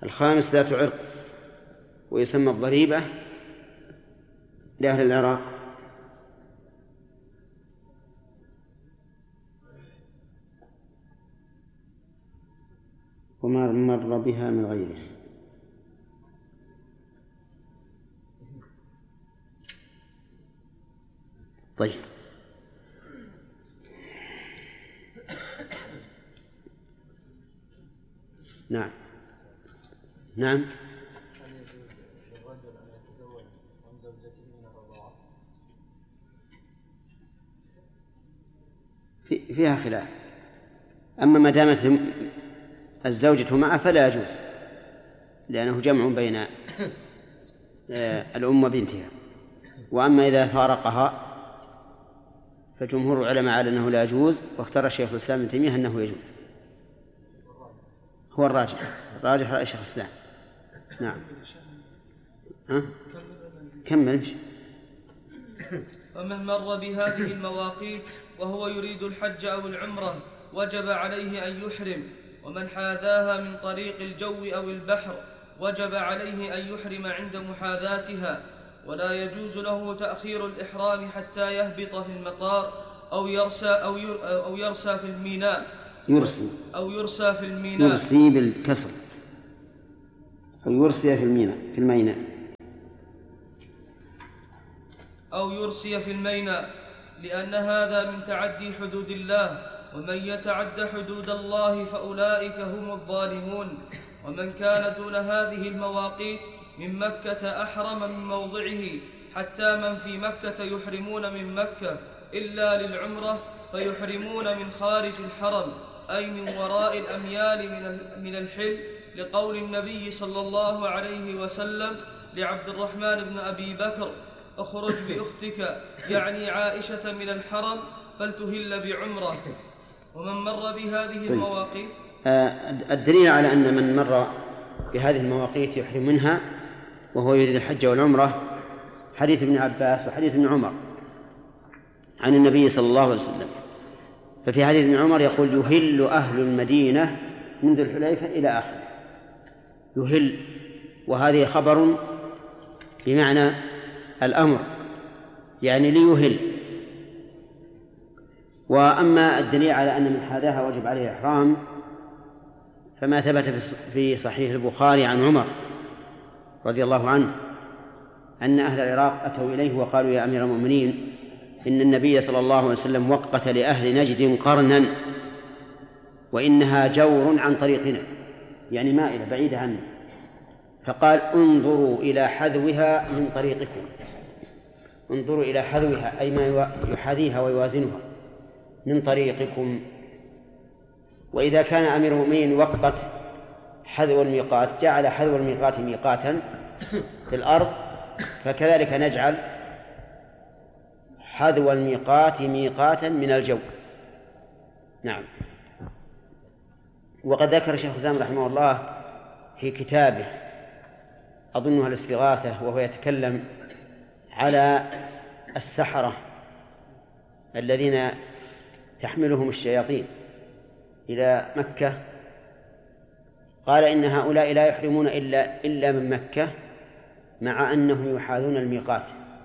الخامس ذات عرق، ويسمى الضريبة لأهل العراق. وما مر بها من غيره. طيب، نعم نعم. فيها خلاف، أما ما دامت الزوجة معه فلا يجوز، لأنه جمع بين الأم وبنتها. وأما إذا فارقها فجمهور العلماء على أنه لا يجوز، واختار الشيخ الإسلام ابن تيمية أنه يجوز. هو الراجح رأي شيخ الإسلام. نعم. كمل امشي. ومن مر بهذه المواقيت وهو يريد الحج أو العمرة وجب عليه أن يحرم، ومن حاذاها من طريق الجو أو البحر وجب عليه أن يحرم عند محاذاتها، ولا يجوز له تأخير الإحرام حتى يهبط في المطار أو يرسى في الميناء. يرسى في الميناء، يرسي بالكسر، أو يرسي في الميناء أو يرسي في الميناء، لأن هذا من تعدي حدود الله، ومن يتعد حدود الله فأولئك هم الظالمون. ومن كان دون هذه المواقيت من مكة أحرم من موضعه، حتى من في مكة يحرمون من مكة إلا للعمرة فيحرمون من خارج الحرم، أي من وراء الأميال من الحل، لقول النبي صلى الله عليه وسلم لعبد الرحمن بن أبي بكر: اخرج بأختك، يعني عائشة، من الحرم فلتهل بعمرة. ومن مر بهذه المواقيت، الدليل على أن من مر بهذه المواقيت يحرم منها وهو يريد الحج والعمرة حديث ابن عباس وحديث ابن عمر عن النبي صلى الله عليه وسلم. ففي حديث ابن عمر يقول: يهل أهل المدينة من ذي الحليفة إلى آخره. يهل، وهذه خبر بمعنى الأمر، يعني ليهل. وأما الدليل على أن من حاذاها وجب عليه إحرام فما ثبت في صحيح البخاري عن عمر رضي الله عنه أن أهل العراق أتوا إليه وقالوا: يا أمير المؤمنين، إن النبي صلى الله عليه وسلم وقت لأهل نجد قرنا، وإنها جور عن طريقنا، يعني مائلة بعيدة عنا. فقال: انظروا إلى حذوها من طريقكم. انظروا إلى حذوها أي ما يحاذيها ويوازنها من طريقكم. وإذا كان أمير المؤمنين وقت حذو الميقات جعل حذو الميقات ميقاتا في الأرض، فكذلك نجعل حذو الميقات ميقاتا من الجو. نعم. وقد ذكر الشيخ الإسلام رحمه الله في كتابه أظنها الاستغاثة، وهو يتكلم على السحرة الذين تحملهم الشياطين إلى مكة، قال: إن هؤلاء لا يحرمون إلا من مكة، مع أنهم يحاذون الميقات،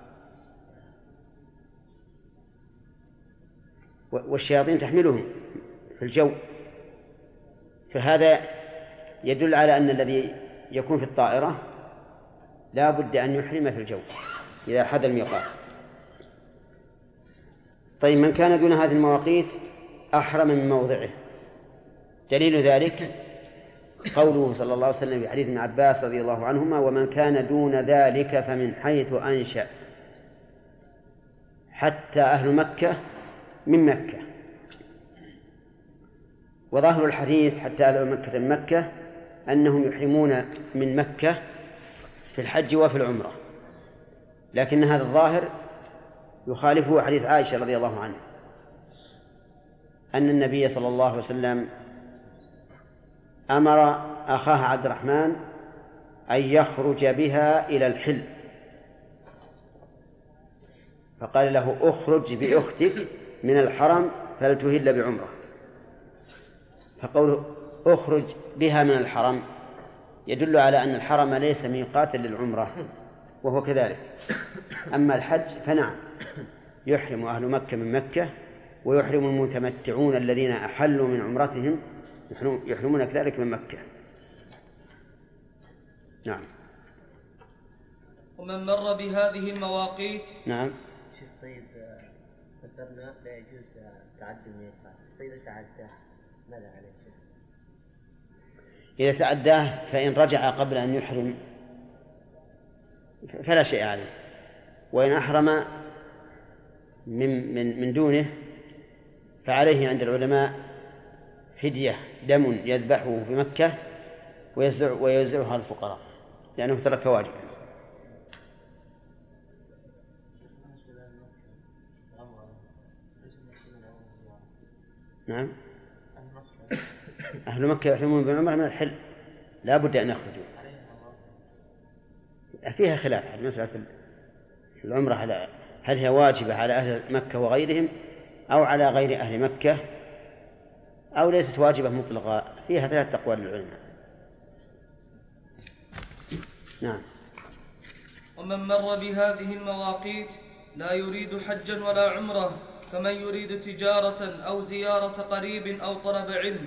والشياطين تحملهم في الجو. فهذا يدل على أن الذي يكون في الطائرة لا بد أن يحرم في الجو إذا حذى الميقات. طيب، من كان دون هذه المواقيت أحرم من موضعه. دليل ذلك قوله صلى الله عليه وسلم في حديث ابن عباس رضي الله عنهما: ومن كان دون ذلك فمن حيث أنشأ، حتى أهل مكة من مكة. وظاهر الحديث حتى أهل مكة من مكة أنهم يحرمون من مكة في الحج وفي العمرة، لكن هذا الظاهر يخالفه حديث عائشة رضي الله عنها أن النبي صلى الله عليه وسلم أمر أخاه عبد الرحمن أن يخرج بها إلى الحل، فقال له: اخرج بأختك من الحرم فلتهل بعمرة. فقوله اخرج بها من الحرم يدل على أن الحرم ليس ميقاتا للعمرة، وهو كذلك. أما الحج فنعم، يحرم أهل مكة من مكة، ويحرم المتمتعون الذين أحلوا من عمرتهم يحرمون كذلك من مكة. نعم. ومن مر بهذه المواقيت. نعم. شيخ طيب، ذكرنا لا يجوز تعدي الميقات، فإذا تعداه ماذا عليه؟ إذا تعداه فإن رجع قبل أن يحرم فلا شيء عليه، وإن أحرم من دونه فعليه عند العلماء فدية، دم يذبحه في مكة ويوزعها على الفقراء لأنه ترك واجبا. نعم. أهل مكة يحرمون بالعمرة من الحل، لا بد أن يخرجوا. فيها خلاف على مسألة العمرة، هل هي واجبة على أهل مكة وغيرهم أو على غير أهل مكة، أو ليست واجبة مطلقة. فيها 3 أقوال للعلماء. نعم. ومن مر بهذه المواقيت لا يريد حجا ولا عمرة، كمن يريد تجارة أو زيارة قريب أو طلب علم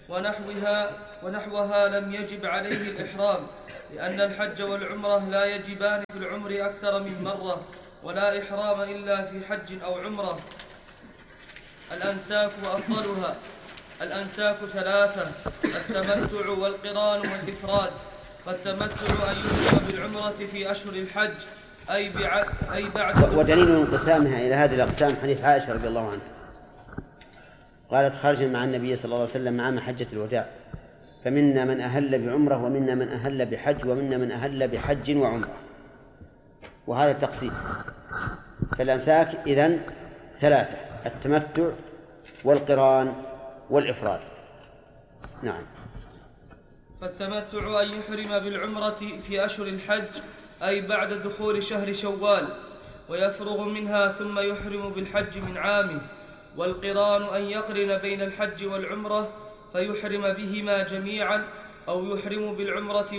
ونحوها لم يجب عليه الإحرام، لأن الحج والعمرة لا يجبان في العمر أكثر من مرة، ولا إحرام إلا في حج أو عمرة. الأنساك وأفضلها. الأنساك 3: التمتع والقران والإفراد. فالتمتع أن يحرم بالعمرة في أشهر الحج أي بعد. ودليل انقسامها إلى هذه الأقسام حديث عائشة رضي الله عنها قالت: خرجنا مع النبي صلى الله عليه وسلم عام حجة الوداع، فمنا من أهل بعمرة، ومنا من أهل بحج، ومنا من أهل بحج وعمرة. وهذا التقسيم. فالأنساك إذن 3: التمتع والقران والإفراد. نعم. فالتمتع أن يحرم بالعمرة في أشهر الحج أي بعد دخول شهر شوال ويفرغ منها ثم يحرم بالحج من عامه. والقران أن يقرن بين الحج والعمرة فيحرم بهما جميعا، أو يحرم بالعمرة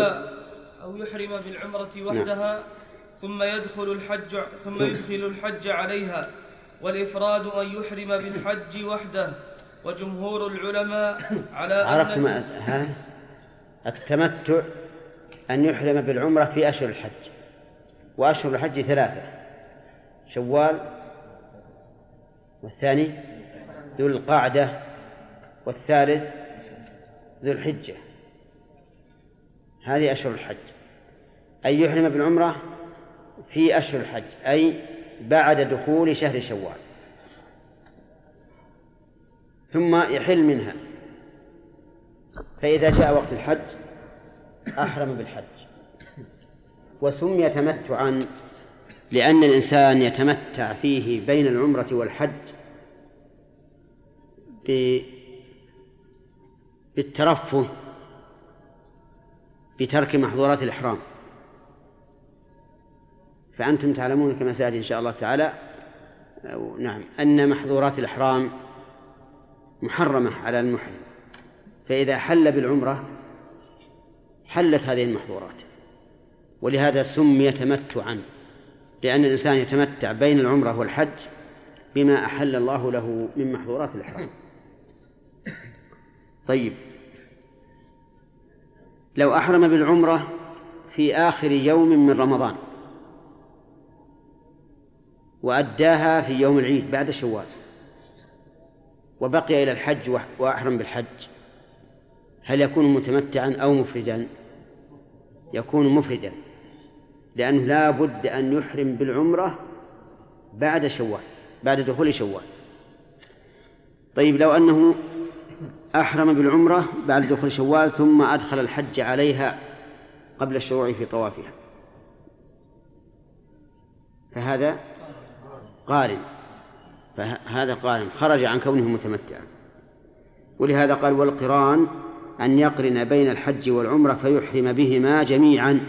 وحدها ثم يدخل الحج عليها. والإفراد أن يحرم بالحج وحده. وجمهور العلماء على أن التمتع أن يحرم بالعمرة في أشهر الحج، وأشهر الحج 3: شوال، والثاني ذو القعدة، والثالث ذو الحجة. هذه أشهر الحج. أن يحرم بالعمرة في أشهر الحج أي بعد دخول شهر شوال، ثم يحل منها. فإذا جاء وقت الحج أحرم بالحج. وسمي تمتعا لأن الإنسان يتمتع فيه بين العمرة والحج بالترفه بترك محظورات الإحرام. فأنتم تعلمون كما سيأتي إن شاء الله تعالى نعم أن محظورات الإحرام محرمة على المحرم، فإذا حل بالعمرة حلت هذه المحظورات. ولهذا سمي تمتعا، لأن الإنسان يتمتع بين العمرة والحج بما أحل الله له من محظورات الإحرام. طيب، لو أحرم بالعمرة في آخر يوم من رمضان وأداها في يوم العيد بعد شوال، وبقي إلى الحج وأحرم بالحج، هل يكون متمتعا أو مفردا؟ يكون مفردا، لأنه لا بد أن يحرم بالعمرة بعد شوال، بعد دخول شوال. طيب، لو أنه أحرم بالعمرة بعد دخول شوال ثم أدخل الحج عليها قبل الشروع في طوافها، فهذا قارن، خرج عن كونه متمتعا. ولهذا قال: والقران أن يقرن بين الحج والعمرة فيحرم بهما جميعا،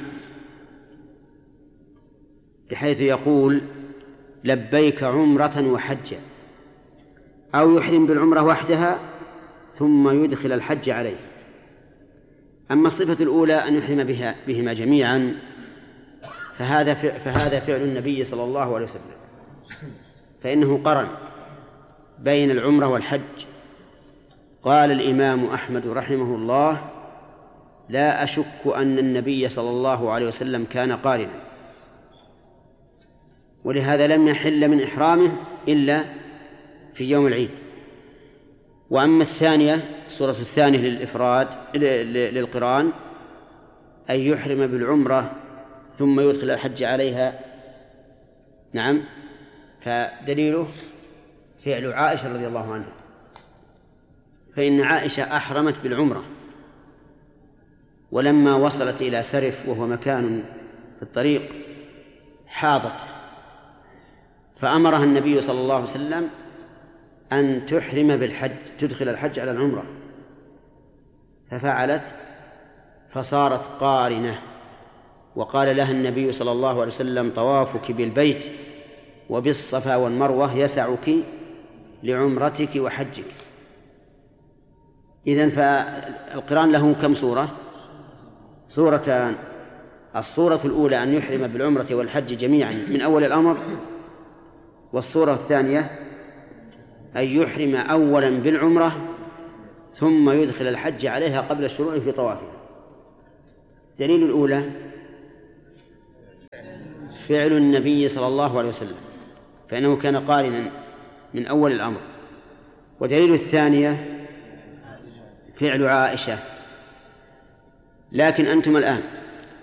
بحيث يقول: لبيك عمرة وحجا، أو يحرم بالعمرة وحدها ثم يدخل الحج عليه، أما الصفة الأولى أن يحرم بهما جميعا فهذا فعل النبي صلى الله عليه وسلم، فإنه قرن بين العمرة والحج. قال الإمام أحمد رحمه الله: لا أشك أن النبي صلى الله عليه وسلم كان قارنا، ولهذا لم يحل من إحرامه إلا في يوم العيد. وأما الثانية، الصورة الثانية للقران أن يحرم بالعمرة ثم يدخل الحج عليها، نعم، فدليله فعل عائشة رضي الله عنها، فإن عائشة أحرمت بالعمرة، ولما وصلت إلى سرف وهو مكان في الطريق حاضت، فأمرها النبي صلى الله عليه وسلم أن تحرم بالحج، تدخل الحج على العمرة، ففعلت فصارت قارنة. وقال لها النبي صلى الله عليه وسلم: طوافك بالبيت وبالصفا والمروة يسعك لعمرتك وحجك. إذن فالقران له كم صورة؟ صورتان. الصورة الأولى أن يحرم بالعمرة والحج جميعا من أول الأمر، والصورة الثانية أن يحرم أولا بالعمرة ثم يدخل الحج عليها قبل الشروع في طوافها. دليل الأولى فعل النبي صلى الله عليه وسلم، فإنه كان قارنا من أول الأمر. ودليل الثانية فعل عائشة. لكن أنتم الآن